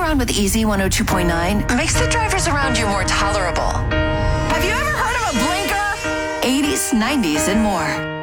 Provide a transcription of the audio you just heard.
around with Easy 102.9 makes the drivers around you more tolerable. Have you ever heard of a blinker? 80s, 90s, and more.